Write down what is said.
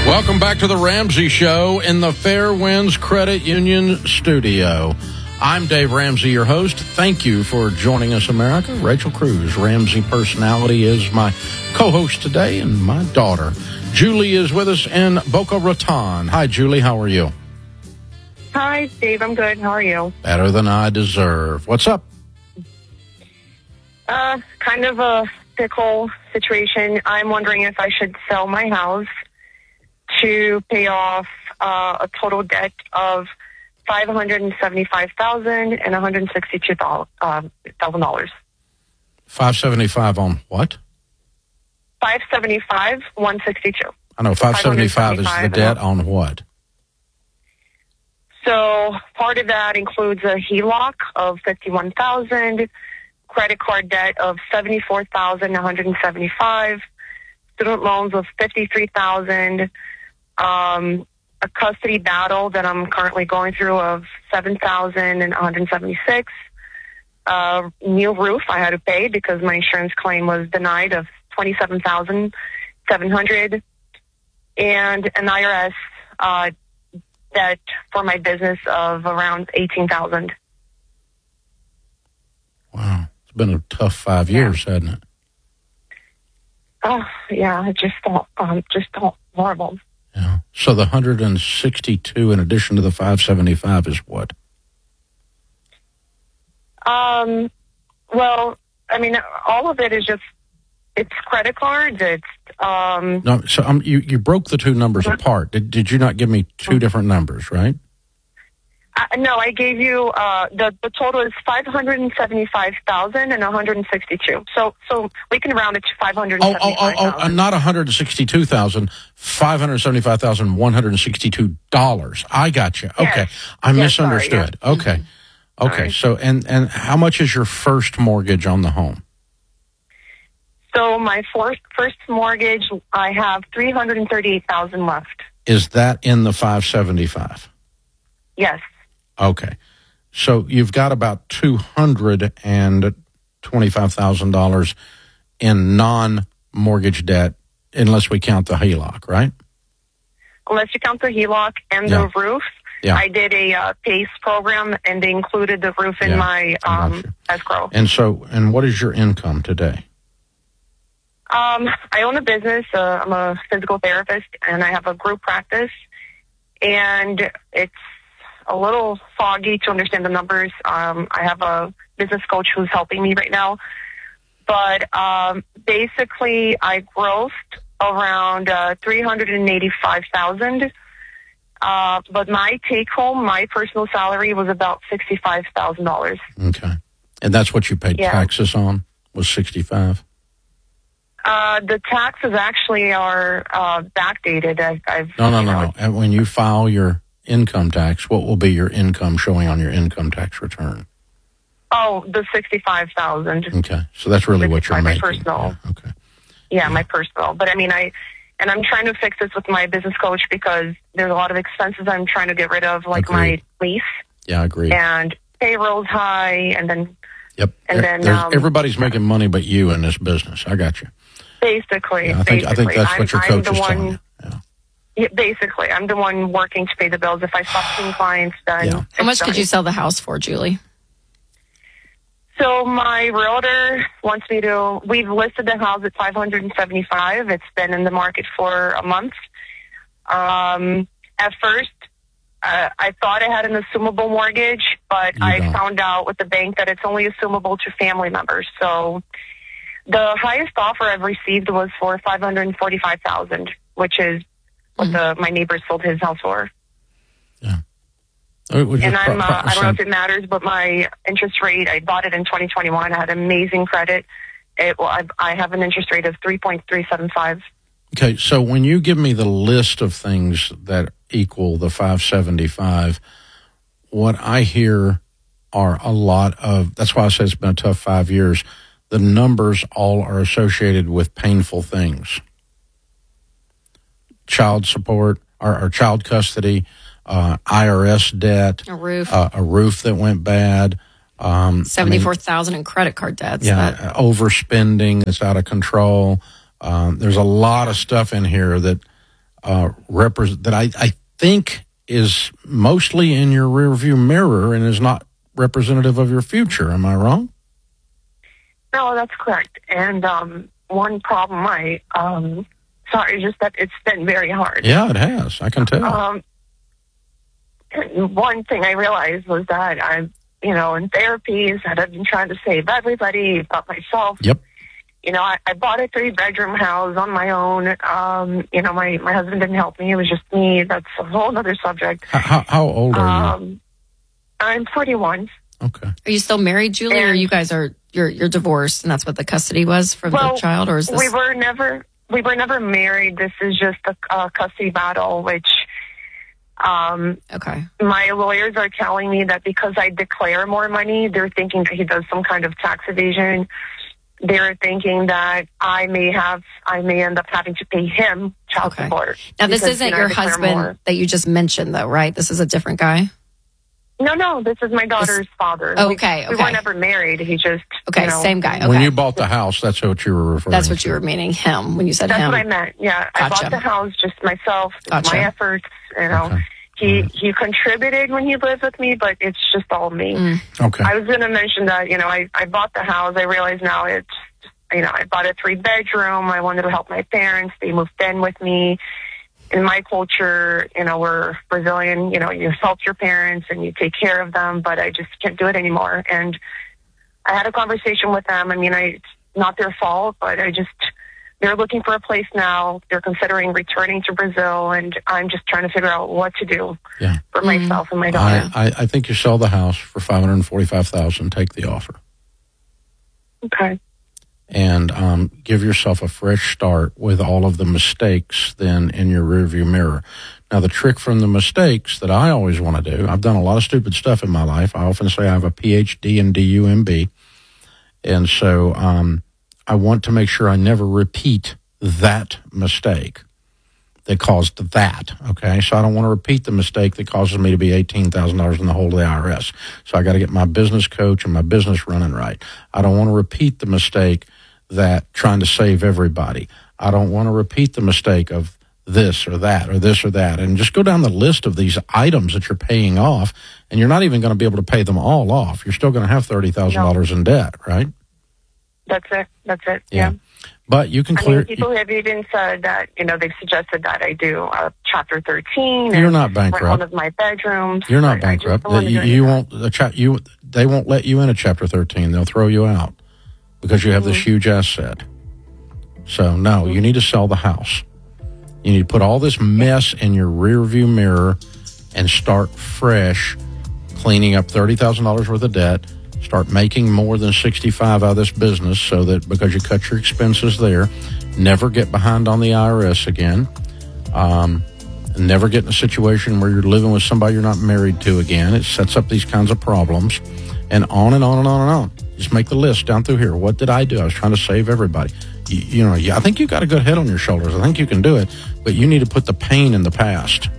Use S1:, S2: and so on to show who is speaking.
S1: Welcome back to the Ramsey Show in the Fairwinds Credit Union studio. I'm Dave Ramsey, your host. Thank you for joining us, America. Rachel Cruz, Ramsey Personality, is my co-host today, and my daughter, Julie, is with us in Boca Raton. Hi, Julie. How are you?
S2: Hi, Dave. I'm good. How are you?
S1: Better than I deserve. What's up?
S2: Kind of a pickle situation. I'm wondering if I should sell my house to pay off a total debt of $575,000 and $162,000.
S1: $575 on what?
S2: $575, $162.
S1: I know $575 is the debt on what?
S2: So part of that includes a HELOC of $51,000, credit card debt of $74,175, student loans of $53,000. A custody battle that I'm currently going through of $7,176. New roof I had to pay because my insurance claim was denied of $27,700, and an IRS debt for my business of around $18,000.
S1: Wow, it's been a tough 5 years, hasn't it?
S2: Oh yeah, it's just horrible.
S1: Yeah. So the 162 in addition to the 575 is what?
S2: Well, I mean, all of it is just, it's credit cards. It's,
S1: No, so you broke the two numbers apart. Did you not give me two different numbers, right?
S2: No, I gave you, the total is $575,000 and $162. So we can round it to $575,000.
S1: Not $162,000, $575,162. I got you. Okay.
S2: Yes.
S1: I misunderstood.
S2: Sorry,
S1: okay.
S2: Mm-hmm.
S1: Okay.
S2: Sorry.
S1: So, and how much is your first mortgage on the home?
S2: So my first mortgage, I have $338,000 left.
S1: Is that in the 575?
S2: Yes.
S1: Okay. So you've got about $225,000 in non-mortgage debt, unless we count the HELOC, right?
S2: Unless you count the HELOC and the roof.
S1: Yeah.
S2: I did a PACE program, and they included the roof in my escrow.
S1: And what is your income today?
S2: I own a business. I'm a physical therapist, and I have a group practice. And it's a little foggy to understand the numbers. I have a business coach who's helping me right now. But basically, I grossed around $385,000. But my take-home, my personal salary was about $65,000.
S1: Okay. And that's what you paid taxes on, was $65,000?
S2: The taxes actually are backdated.
S1: No. And when you file your income tax, what will be your income showing on your income tax return?
S2: Oh, the $65,000.
S1: Okay, so that's really what you're making.
S2: My personal.
S1: Yeah, okay.
S2: Yeah, my personal. But I mean, I'm trying to fix this with my business coach because there's a lot of expenses I'm trying to get rid of, like my lease.
S1: Yeah, I agree.
S2: And payroll's high, and then.
S1: Yep.
S2: And then
S1: everybody's making money but you in this business. I got you.
S2: Basically,
S1: I think that's what your coach is telling you.
S2: Yeah, basically, I'm the one working to pay the bills. If I stop seeing clients, then
S3: How much could you sell the house for, Julie?
S2: So my realtor wants me to. We've listed the house at $575,000. It's been in the market for a month. At first, I thought I had an assumable mortgage, but I found out with the bank that it's only assumable to family members. So the highest offer I've received was for $545,000, which is what my neighbor sold his house for. Yeah. And I don't know if it matters, but my interest rate, I bought it in 2021. I had amazing credit. I have an interest rate of 3.375.
S1: Okay, so when you give me the list of things that equal the 575, what I hear are a lot of, that's why I said it's been a tough 5 years, the numbers all are associated with painful things. Child support, or child custody, IRS debt,
S3: a roof
S1: that went bad,
S3: $74,000 in credit card debts.
S1: Yeah, overspending that's out of control. There's a lot of stuff in here that that I think is mostly in your rearview mirror and is not representative of your future. Am I wrong?
S2: No, that's correct. And one problem just that it's been very hard.
S1: Yeah, it has. I can tell.
S2: One thing I realized was that I'm, in therapies that I've been trying to save everybody, but myself.
S1: Yep.
S2: I bought a 3-bedroom house on my own. My husband didn't help me. It was just me. That's a whole other subject.
S1: How old are you?
S2: I'm 41.
S1: Okay.
S3: Are you still married, Julie, or you guys you're divorced, and that's what the custody was from the child, or is this?
S2: We were never married. This is just a custody battle, which.
S3: Okay.
S2: My lawyers are telling me that because I declare more money, they're thinking that he does some kind of tax evasion. They're thinking that I may end up having to pay him child support.
S3: Now, this isn't your husband that you just mentioned, though, right? This is a different guy?
S2: No, this is my daughter's father.
S3: Okay.
S2: We were never married. He just...
S3: same guy. Okay.
S1: When you bought the house, that's what you were referring to.
S3: That's what you were meaning, him, when you said
S2: him.
S3: That's
S2: what I meant, yeah.
S3: Gotcha.
S2: I bought the house, just myself, my efforts,
S1: Okay.
S2: He contributed when he lived with me, but it's just all me.
S1: Okay.
S2: I was going to mention that, I bought the house. I realize now it's, I bought a 3-bedroom. I wanted to help my parents. They moved in with me. In my culture, we're Brazilian, you help your parents and you take care of them, but I just can't do it anymore. And I had a conversation with them. It's not their fault, but they're looking for a place now. They're considering returning to Brazil, and I'm just trying to figure out what to do for myself and my daughter.
S1: I think you sell the house for $545,000. Take the offer.
S2: Okay.
S1: And give yourself a fresh start with all of the mistakes then in your rearview mirror. Now, the trick from the mistakes that I always want to do, I've done a lot of stupid stuff in my life. I often say I have a PhD in DUMB. And so I want to make sure I never repeat that mistake that caused that, okay? So I don't want to repeat the mistake that causes me to be $18,000 in the hole of the IRS. So I got to get my business coach and my business running right. I don't want to repeat the mistake that trying to save everybody. I don't want to repeat the mistake of this or that or this or that. And just go down the list of these items that you're paying off, and you're not even going to be able to pay them all off. You're still going to have $30,000 in debt, right?
S2: That's it. Yeah.
S1: But you can clear.
S2: People have even said that, they've suggested that I do Chapter 13.
S1: You're not bankrupt.
S2: One of my bedrooms.
S1: You're not bankrupt. They won't let you in a Chapter 13. They'll throw you out because you have this huge asset. So no, you need to sell the house. You need to put all this mess in your rearview mirror and start fresh, cleaning up $30,000 worth of debt. Start making more than 65 out of this business so that because you cut your expenses there, never get behind on the IRS again. Never get in a situation where you're living with somebody you're not married to again. It sets up these kinds of problems, and on and on and on and on. Just make the list down through here. What did I do? I was trying to save everybody. I think you got a good head on your shoulders. I think you can do it, but you need to put the pain in the past.